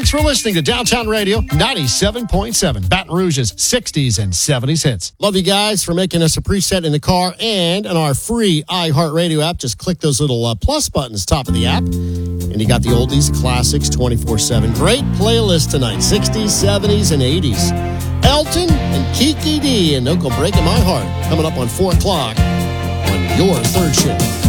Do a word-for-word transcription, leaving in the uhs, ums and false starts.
Thanks for listening to Downtown Radio ninety-seven point seven, Baton Rouge's sixties and seventies hits. Love you guys for making us a preset in the car and on our free iHeartRadio app. Just click those little uh, plus buttons top of the app, and you got the oldies, classics, twenty-four seven. Great playlist tonight, sixties, seventies, and eighties. Elton and Kiki D and Uncle Breaking My Heart coming up on four o'clock on your third shift.